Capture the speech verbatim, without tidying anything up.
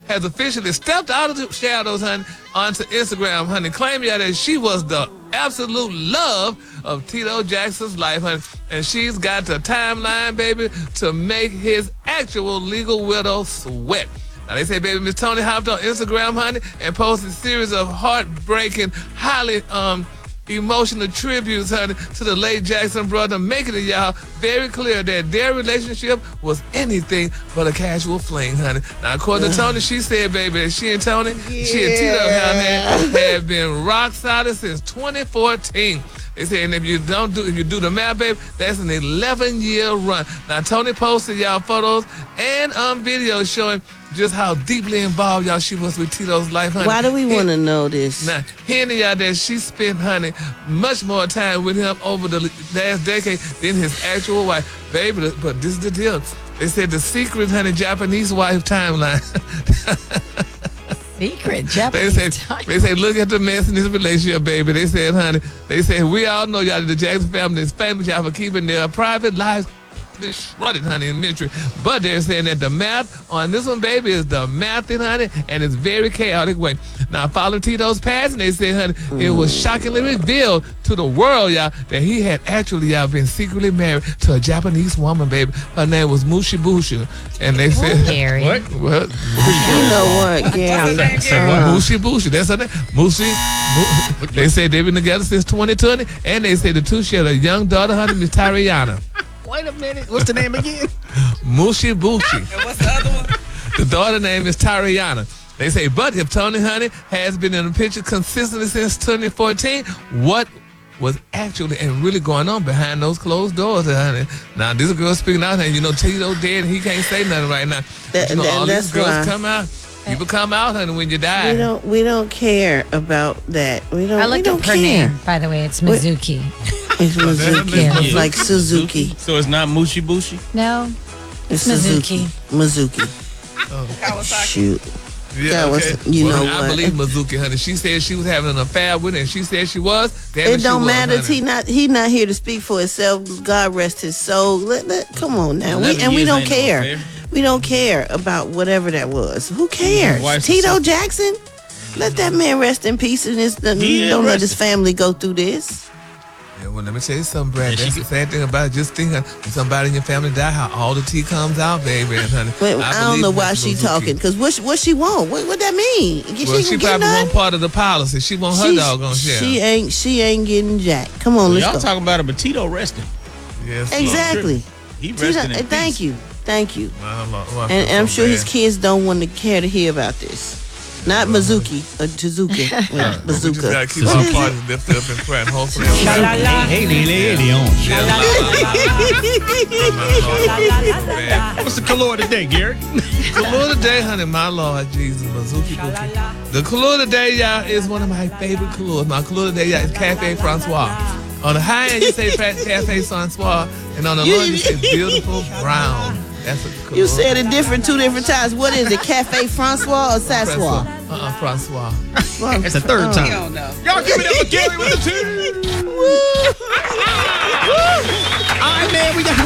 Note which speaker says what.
Speaker 1: has officially stepped out of the shadows, honey, onto Instagram, honey, claiming that she was the absolute love of Tito Jackson's life, honey. And she's got the timeline, baby, to make his actual legal widow sweat. Now, they say, baby, Miss Toni hopped on Instagram, honey, and posted a series of heartbreaking, highly um, emotional tributes, honey, to the late Jackson brother, making it, y'all, very clear that their relationship was anything but a casual fling, honey. Now, according to Toni, she said, baby, that she and Toni, yeah. she and Tito, honey, had been rock solid since twenty fourteen. They say, and if you don't do, if you do the math, baby, that's an eleven-year run. Now, Toni posted y'all photos and um videos showing just how deeply involved y'all she was with Tito's life, honey.
Speaker 2: Why do we want to know this?
Speaker 1: Now, hearing y'all that she spent, honey, much more time with him over the last decade than his actual wife, baby. But this is the deal. They said the secret, honey, Japanese wife timeline.
Speaker 3: Secret Japanese
Speaker 1: they say, they say, look at the mess in this relationship, baby. They said, honey, they said, we all know y'all, the Jackson family is famous, y'all, for keeping their private lives shredded, honey, in ministry. But they're saying that the math on this one, baby, is the math, honey, and it's very chaotic way. Now, following Tito's passing, they said, honey, mm. it was shockingly revealed to the world, y'all, that he had actually, y'all, been secretly married to a Japanese woman, baby. Her name was Mushi Bushi. And they said,
Speaker 3: Gary.
Speaker 1: What? What?
Speaker 2: You know what, Gary?
Speaker 1: Uh, Mushi Bushi. That's her name. Mushi. Mu- they said they've been together since twenty twenty, and they say the two share a young daughter, honey, Miss Tariana.
Speaker 4: Wait a minute. What's the name again?
Speaker 1: Mushi Bushi.
Speaker 4: And what's the other one?
Speaker 1: The daughter name is Tariana. They say, but if Toni, honey, has been in the picture consistently since twenty fourteen, what was actually and really going on behind those closed doors, honey? Now, this girl speaking out, and you know, Tito dead, and he can't say nothing right now.
Speaker 2: That,
Speaker 1: you know,
Speaker 2: that,
Speaker 1: all
Speaker 2: that's
Speaker 1: these girls
Speaker 2: why.
Speaker 1: come out. People come out, honey, when you die.
Speaker 2: We don't. We don't care about that. We don't.
Speaker 3: I
Speaker 2: we
Speaker 3: looked
Speaker 2: don't
Speaker 3: up her
Speaker 2: care.
Speaker 3: name, by the way. It's Mizuki.
Speaker 2: It's Mizuki.
Speaker 1: Yeah.
Speaker 2: It's like Suzuki.
Speaker 4: So it's not Mushi Bushi?
Speaker 3: No,
Speaker 2: It's
Speaker 3: Mizuki.
Speaker 2: Mizuki.
Speaker 1: Oh.
Speaker 2: Shoot.
Speaker 1: Yeah,
Speaker 2: That was-
Speaker 1: okay.
Speaker 2: you
Speaker 1: well,
Speaker 2: know
Speaker 1: I
Speaker 2: what?
Speaker 1: believe Mizuki, honey. She said she was having an affair with him, and she said she was. Damn
Speaker 2: It
Speaker 1: she
Speaker 2: don't
Speaker 1: was,
Speaker 2: matter.
Speaker 1: honey.
Speaker 2: He not. He not here to speak for himself. God rest his soul. Let, let, come on now. We, and we don't care. We don't care about whatever that was. Who cares?
Speaker 4: Why is it
Speaker 2: Tito
Speaker 4: so-
Speaker 2: Jackson. Let that man rest in peace, and his, don't
Speaker 4: He
Speaker 2: let
Speaker 4: rested.
Speaker 2: his family go through this.
Speaker 1: Yeah, well, let me tell you something, Brad.
Speaker 4: Yeah,
Speaker 1: That's
Speaker 4: she
Speaker 1: the sad thing about it. Just think when somebody in your family die, how all the tea comes out, baby. And honey,
Speaker 2: Wait, I, don't
Speaker 1: believe
Speaker 2: know
Speaker 1: Miss
Speaker 2: why she
Speaker 1: Mizuki.
Speaker 2: talking. Cause what she, what she want? What what that mean? She,
Speaker 1: Well, she
Speaker 2: ain't get
Speaker 1: probably
Speaker 2: none?
Speaker 1: want part of the policy. She want her
Speaker 2: She's-
Speaker 1: doggone share.
Speaker 2: She ain't she ain't getting jack. Come on, let's
Speaker 4: Y'all
Speaker 2: go.
Speaker 4: talking about a Tito resting.
Speaker 1: Yes, Lord.
Speaker 2: Exactly.
Speaker 4: He
Speaker 2: Tito,
Speaker 4: resting in
Speaker 2: uh, thank
Speaker 4: peace.
Speaker 2: you, thank you.
Speaker 1: My Lord. Oh, I feel
Speaker 2: And, and I'm
Speaker 1: so
Speaker 2: sure his
Speaker 1: bad.
Speaker 2: kids don't want to care to hear about this. Not Mizuki, uh, Tazuki, Wait,
Speaker 1: We just
Speaker 2: Bazooka.
Speaker 1: gotta keep
Speaker 2: What
Speaker 1: our
Speaker 2: is it?
Speaker 1: parties lifted up in prayer and hopefully.
Speaker 4: Hey, lady, lady on.
Speaker 1: Yeah, la, la, la, la, la, la.
Speaker 4: What's the color today, Gary?
Speaker 1: Color today, honey, my Lord Jesus, Mizuki Buki. The color today, y'all, is one of my favorite colors. My color today, y'all, is Cafe Francois. On the high end, you say Cafe Francois, and on the low end, you say beautiful brown. That's a color.
Speaker 2: You said it different two different times. What is it, Cafe Francois or Sassois?
Speaker 1: Uh-uh, Francois.
Speaker 4: That's the third time.
Speaker 5: don't know.
Speaker 4: Y'all give it up for Gary with the two. All right, man, we got